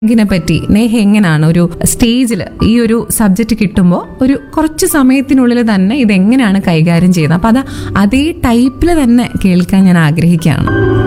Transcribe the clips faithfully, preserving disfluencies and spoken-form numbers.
ഇതിനെ പറ്റി നേഹ എങ്ങനെയാണ് ഒരു സ്റ്റേജിൽ ഈ ഒരു സബ്ജക്റ്റ് കിട്ടുമ്പോൾ ഒരു കുറച്ച് സമയത്തിനുള്ളിൽ തന്നെ ഇതെങ്ങനെയാണ് കൈകാര്യം ചെയ്യുന്നത്? അപ്പം അത് അതേ ടൈപ്പിൽ തന്നെ കേൾക്കാൻ ഞാൻ ആഗ്രഹിക്കുകയാണ്.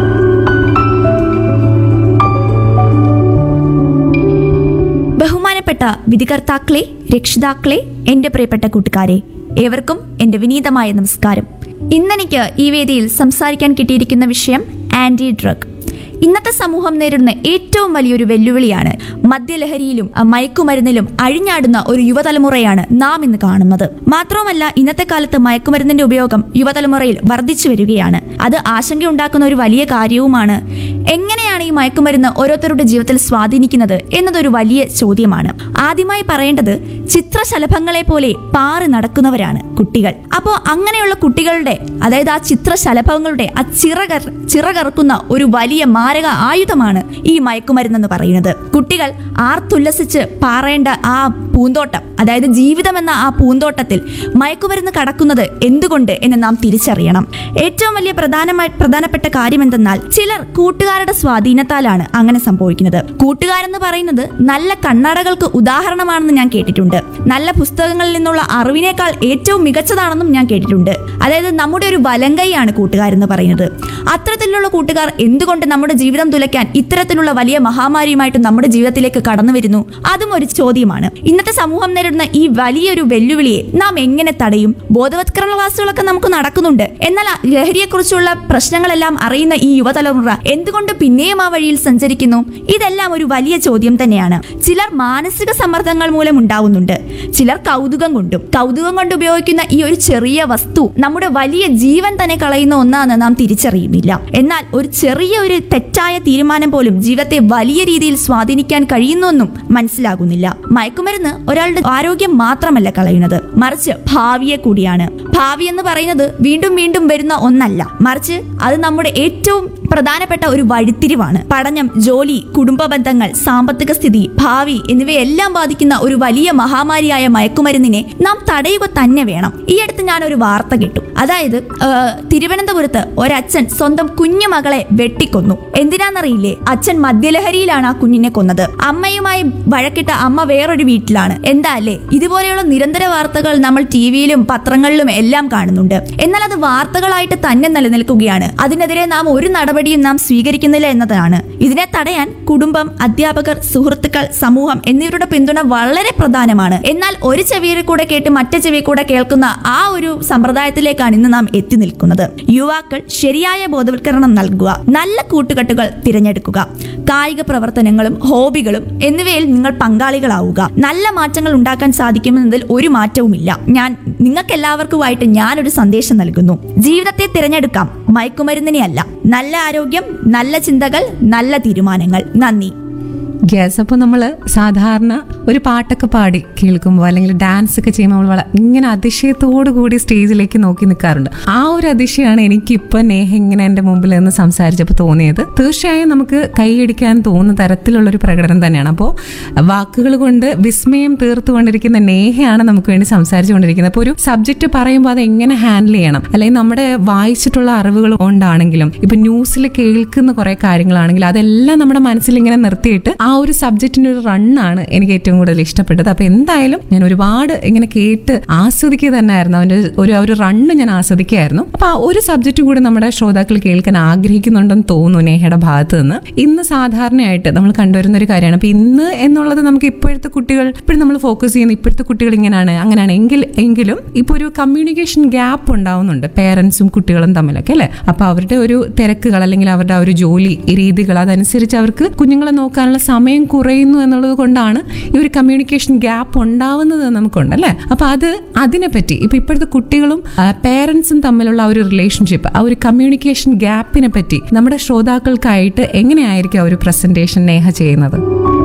ബഹുമാനപ്പെട്ട വിധികർത്താക്കളെ, രക്ഷിതാക്കളെ, എന്റെ പ്രിയപ്പെട്ട കൂട്ടുകാരെ, ഏവർക്കും എന്റെ വിനീതമായ നമസ്കാരം. ഇന്നെനിക്ക് ഈ വേദിയിൽ സംസാരിക്കാൻ കിട്ടിയിരിക്കുന്ന വിഷയം ആന്റി ഡ്രഗ്. ഇന്നത്തെ സമൂഹം നേരിടുന്ന ഏറ്റവും വലിയൊരു വെല്ലുവിളിയാണ് മദ്യലഹരിയിലും മയക്കുമരുന്നിലും അഴിഞ്ഞാടുന്ന ഒരു യുവതലമുറയാണ് നാം ഇന്ന് കാണുന്നത്. മാത്രവുമല്ല, ഇന്നത്തെ കാലത്ത് മയക്കുമരുന്നിന്റെ ഉപയോഗം യുവതലമുറയിൽ വർദ്ധിച്ചു വരികയാണ്. അത് ആശങ്കയുണ്ടാക്കുന്ന ഒരു വലിയ കാര്യവുമാണ്. എങ്ങനെയാണ് ഈ മയക്കുമരുന്ന് ഓരോരുത്തരുടെ ജീവിതത്തിൽ സ്വാധീനിക്കുന്നത് എന്നതൊരു വലിയ ചോദ്യമാണ്. ആദ്യമായി പറയേണ്ടത്, ചിത്രശലഭങ്ങളെ പോലെ പാറി നടക്കുന്നവരാണ് കുട്ടികൾ. അപ്പോൾ അങ്ങനെയുള്ള കുട്ടികളുടെ, അതായത് ആ ചിത്രശലഭങ്ങളുടെ ആ ചിറകർ ചിറകറക്കുന്ന ഒരു വലിയ മാരക ആയുധമാണ് ഈ മയക്കുമരുന്നെന്ന് പറയുന്നത്. കുട്ടികൾ ആർത്തുല്ലസിച്ച് പാറേണ്ട ആ പൂന്തോട്ടം, അതായത് ജീവിതം എന്ന ആ പൂന്തോട്ടത്തിൽ മയക്കുമരുന്ന് കടക്കുന്നത് എന്തുകൊണ്ട് എന്ന് നാം തിരിച്ചറിയണം. ഏറ്റവും വലിയ പ്രധാനമായി പ്രധാനപ്പെട്ട കാര്യം എന്തെന്നാൽ, ചിലർ കൂട്ടുകാരുടെ സ്വാധീനത്താലാണ് അങ്ങനെ സംഭവിക്കുന്നത്. കൂട്ടുകാരെന്ന് പറയുന്നത് നല്ല കണ്ണടകൾക്ക് ഉദാഹരണമാണെന്ന് ഞാൻ കേട്ടിട്ടുണ്ട്. നല്ല പുസ്തകങ്ങളിൽ നിന്നുള്ള അറിവിനേക്കാൾ ഏറ്റവും മികച്ചതാണെന്നും ഞാൻ കേട്ടിട്ടുണ്ട്. അതായത് നമ്മുടെ ഒരു വലങ്കൈയാണ് കൂട്ടുകാരെന്ന് പറയുന്നത്. അത്തരത്തിലുള്ള കൂട്ടുകാർ എന്തുകൊണ്ട് നമ്മുടെ ജീവിതം തുലയ്ക്കാൻ ഇത്തരത്തിലുള്ള വലിയ മഹാമാരിയുമായിട്ട് നമ്മുടെ ജീവിതത്തിലേക്ക് കടന്നു വരുന്നു? അതും ഒരു ചോദ്യമാണ്. ഇന്നത്തെ സമൂഹം നേരിടുന്ന ഈ വലിയൊരു വെല്ലുവിളിയെ നാം എങ്ങനെ തടയും? ബോധവത്കരണ ക്ലാസുകളൊക്കെ നമുക്ക് നടക്കുന്നുണ്ട്. എന്നാൽ ലഹരിയെക്കുറിച്ചുള്ള പ്രശ്നങ്ങളെല്ലാം അറിയുന്ന ഈ യുവതലമുറ എന്തുകൊണ്ട് പിന്നെയും ആ വഴിയിൽ സഞ്ചരിക്കുന്നു? ഇതെല്ലാം ഒരു വലിയ ചോദ്യം തന്നെയാണ്. ചിലർ മാനസിക സമ്മർദ്ദങ്ങൾ മൂലം ഉണ്ടാവുന്നുണ്ട്, ചിലർ കൗതുകം കൊണ്ടും. കൗതുകം കൊണ്ട് ഉപയോഗിക്കുന്ന ഈ ഒരു ചെറിയ വസ്തു നമ്മുടെ വലിയ ജീവൻ തന്നെ കളയുന്ന ഒന്നാണെന്ന് നാം തിരിച്ചറിയുന്നില്ല. എന്നാൽ ഒരു ചെറിയ ഒരു തെറ്റായ തീരുമാനം പോലും ജീവിതത്തെ വലിയ രീതിയിൽ സ്വാധീനിക്കാൻ കഴിയുന്നുവെന്നും മനസ്സിലാകുന്നില്ല. മയക്കുമരുന്ന് ഒരാളുടെ ആരോഗ്യം മാത്രമല്ല കളയുന്നത്, മറിച്ച് ഭാവിയെ കൂടിയാണ്. ഭാവി എന്ന് പറയുന്നത് വീണ്ടും വീണ്ടും വരുന്ന ഒന്നല്ല, മറിച്ച് അത് നമ്മുടെ ഏറ്റവും പ്രധാനപ്പെട്ട ഒരു വഴിത്തിരിവാണ്. പഠനം, ജോലി, കുടുംബ ബന്ധങ്ങൾ, സാമ്പത്തിക സ്ഥിതി, ഭാവി എന്നിവയെല്ലാം ബാധിക്കുന്ന ഒരു വലിയ മഹാമാരിയായ മയക്കുമരുന്നിനെ നാം തടയുക തന്നെ വേണം. ഈ അടുത്ത് ഞാൻ ഒരു വാർത്ത കേട്ടു. അതായത് തിരുവനന്തപുരത്ത് ഒരച്ഛൻ സ്വന്തം കുഞ്ഞു മകളെ വെട്ടിക്കൊന്നു. എന്തിനാന്നറിയില്ലേ? അച്ഛൻ മദ്യലഹരിയിലാണ് ആ കുഞ്ഞിനെ കൊന്നത്. അമ്മയുമായി വഴക്കിട്ട അമ്മ വേറൊരു വീട്ടിലാണ്. എന്താ അല്ലേ? ഇതുപോലെയുള്ള നിരന്തര വാർത്തകൾ നമ്മൾ ടി വിയിലും പത്രങ്ങളിലും എല്ലാം കാണുന്നുണ്ട്. എന്നാൽ അത് വാർത്തകളായിട്ട് തന്നെ നിലനിൽക്കുകയാണ്. അതിനെതിരെ നാം ഒരു നടപടിയും നാം സ്വീകരിക്കുന്നില്ല എന്നതാണ്. ഇതിനെ തടയാൻ കുടുംബം, അധ്യാപകർ, സുഹൃത്തുക്കൾ, സമൂഹം എന്നിവരുടെ പിന്തുണ വളരെ പ്രധാനമാണ്. എന്നാൽ ഒരു ചെവിയിൽ കൂടെ കേട്ട് മറ്റേ ചെവി കൂടെ കേൾക്കുന്ന ആ ഒരു സമ്പ്രദായത്തിലേക്കാണ് ഇന്ന് നാം എത്തി നിൽക്കുന്നത്. യുവാക്കൾ ശരിയായ ബോധവൽക്കരണം നൽകുക, നല്ല കൂട്ടുകെട്ടുകൾ തിരഞ്ഞെടുക്കുക, കായിക പ്രവർത്തനങ്ങളും ഹോബികളും എന്നിവയിൽ നിങ്ങൾ പങ്കാളികളാവുക. നല്ല മാറ്റങ്ങൾ ഉണ്ടാക്കാൻ സാധിക്കുമെന്നതിൽ ഒരു മാറ്റവുമില്ല. ഞാൻ നിങ്ങൾക്ക് എല്ലാവർക്കുമായിട്ട് ഞാനൊരു സന്ദേശം നൽകുന്നു. ജീവിതത്തെ തിരഞ്ഞെടുക്കാം, മയക്കുമരുന്നിനെ അല്ല. നല്ല ആരോഗ്യം, നല്ല ചിന്തകൾ, നല്ല തീരുമാനങ്ങൾ. നന്ദി. യെസ്, അപ്പോൾ നമ്മൾ സാധാരണ ഒരു പാട്ടൊക്കെ പാടി കേൾക്കുമ്പോൾ അല്ലെങ്കിൽ ഡാൻസ് ഒക്കെ ചെയ്യുമ്പോൾ നമ്മൾ ഇങ്ങനെ അതിശയത്തോടു കൂടി സ്റ്റേജിലേക്ക് നോക്കി നിൽക്കാറുണ്ട്. ആ ഒരു അതിശയമാണ് എനിക്കിപ്പോൾ നേഹ ഇങ്ങനെ എൻ്റെ മുമ്പിൽ നിന്ന് സംസാരിച്ചപ്പോൾ തോന്നിയത്. തീർച്ചയായും നമുക്ക് കൈയടിക്കാൻ തോന്നുന്ന തരത്തിലുള്ളൊരു പ്രകടനം തന്നെയാണ്. അപ്പോൾ വാക്കുകൾ കൊണ്ട് വിസ്മയം തീർത്തുകൊണ്ടിരിക്കുന്ന നേഹയാണ് നമുക്ക് വേണ്ടി സംസാരിച്ചുകൊണ്ടിരിക്കുന്നത്. അപ്പോൾ ഒരു സബ്ജക്റ്റ് പറയുമ്പോൾ അത് എങ്ങനെ ഹാൻഡിൽ ചെയ്യണം, അല്ലെങ്കിൽ നമ്മുടെ വായിച്ചിട്ടുള്ള അറിവുകൾ കൊണ്ടാണെങ്കിലും ഇപ്പം ന്യൂസിൽ കേൾക്കുന്ന കുറേ കാര്യങ്ങളാണെങ്കിലും അതെല്ലാം നമ്മുടെ മനസ്സിൽ ഇങ്ങനെ നിർത്തിയിട്ട് ആ ഒരു സബ്ജക്റ്റിന്റെ ഒരു റണ്ണാണ് എനിക്ക് ഏറ്റവും കൂടുതൽ ഇഷ്ടപ്പെട്ടത്. അപ്പൊ എന്തായാലും ഞാൻ ഒരുപാട് ഇങ്ങനെ കേട്ട് ആസ്വദിക്കുക തന്നെയായിരുന്നു. അവന്റെ ഒരു ഒരു റണ്ണ് ഞാൻ ആസ്വദിക്കുകയായിരുന്നു. അപ്പൊ ആ ഒരു സബ്ജക്റ്റ് കൂടി നമ്മുടെ ശ്രോതാക്കൾ കേൾക്കാൻ ആഗ്രഹിക്കുന്നുണ്ടെന്ന് തോന്നുന്നു നേഹയുടെ ഭാഗത്ത് നിന്ന്. ഇന്ന് സാധാരണയായിട്ട് നമ്മൾ കണ്ടുവരുന്ന ഒരു കാര്യമാണ്. അപ്പൊ ഇന്ന് എന്നുള്ളത് നമുക്ക് ഇപ്പോഴത്തെ കുട്ടികൾ ഇപ്പോഴും നമ്മൾ ഫോക്കസ് ചെയ്യുന്ന ഇപ്പോഴത്തെ കുട്ടികൾ ഇങ്ങനെയാണ് അങ്ങനെയാണ് എങ്കിൽ എങ്കിലും ഇപ്പൊ ഒരു കമ്മ്യൂണിക്കേഷൻ ഗ്യാപ്പ് ഉണ്ടാവുന്നുണ്ട് പേരൻസും കുട്ടികളും തമ്മിലൊക്കെ, അല്ലെ? അപ്പൊ അവരുടെ ഒരു തിരക്കുകൾ അല്ലെങ്കിൽ അവരുടെ ആ ഒരു ജോലി രീതികൾ അതനുസരിച്ച് അവർക്ക് കുഞ്ഞുങ്ങളെ നോക്കാനുള്ള സമയം കുറയുന്നു എന്നുള്ളത് കൊണ്ടാണ് ഈ ഒരു കമ്മ്യൂണിക്കേഷൻ ഗ്യാപ്പ് ഉണ്ടാവുന്നത് നമുക്കുണ്ട്, അല്ലേ? അപ്പൊ അത് അതിനെപ്പറ്റി ഇപ്പൊ ഇപ്പോഴത്തെ കുട്ടികളും പേരൻസും തമ്മിലുള്ള ആ ഒരു റിലേഷൻഷിപ്പ്, ആ ഒരു കമ്മ്യൂണിക്കേഷൻ ഗ്യാപ്പിനെ പറ്റി നമ്മുടെ ശ്രോതാക്കൾക്കായിട്ട് എങ്ങനെയായിരിക്കും ആ ഒരു പ്രസന്റേഷൻ നേഹ ചെയ്യുന്നത്?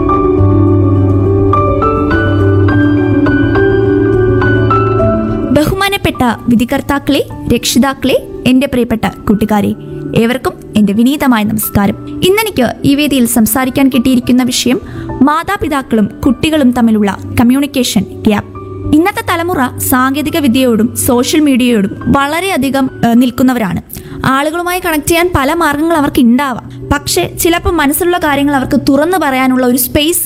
ബഹുമാനപ്പെട്ട വിധികർത്താക്കളെ, രക്ഷിതാക്കളെ, എന്റെ പ്രിയപ്പെട്ട കൂട്ടുകാരെ, ഏവർക്കും എന്റെ വിനീതമായ നമസ്കാരം. ഇന്നെനിക്ക് ഈ വേദിയിൽ സംസാരിക്കാൻ കിട്ടിയിരിക്കുന്ന വിഷയം മാതാപിതാക്കളും കുട്ടികളും തമ്മിലുള്ള കമ്മ്യൂണിക്കേഷൻ ഗ്യാപ്പ്. ഇന്നത്തെ തലമുറ സാങ്കേതിക വിദ്യയോടും സോഷ്യൽ മീഡിയയോടും വളരെയധികം നിൽക്കുന്നവരാണ്. ആളുകളുമായി കണക്ട് ചെയ്യാൻ പല മാർഗങ്ങൾ അവർക്ക് ഉണ്ടാവാം. പക്ഷെ ചിലപ്പോൾ മനസ്സിലുള്ള കാര്യങ്ങൾ അവർക്ക് തുറന്നു പറയാനുള്ള ഒരു സ്പേസ്